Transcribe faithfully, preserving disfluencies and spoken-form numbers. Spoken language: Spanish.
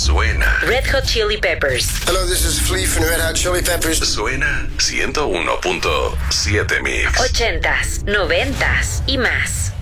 Suena. Red Hot Chili Peppers. Hello, this is Flea from Red Hot Chili Peppers. Suena ciento uno punto siete Mix. Ochentas, noventas y más.